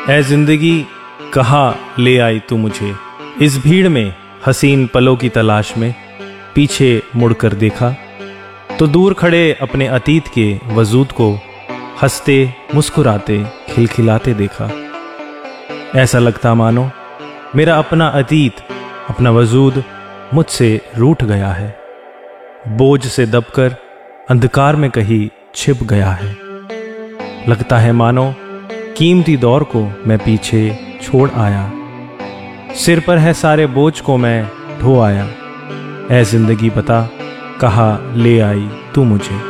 ऐ जिंदगी कहाँ ले आई तू मुझे, इस भीड़ में हसीन पलों की तलाश में। पीछे मुड़कर देखा तो दूर खड़े अपने अतीत के वजूद को हंसते मुस्कुराते खिलखिलाते देखा। ऐसा लगता मानो मेरा अपना अतीत, अपना वजूद मुझसे रूठ गया है, बोझ से दबकर अंधकार में कहीं छिप गया है। लगता है मानो कीमती दौर को मैं पीछे छोड़ आया, सिर पर है सारे बोझ को मैं ढो आया। ऐ जिंदगी बता कहाँ ले आई तू मुझे।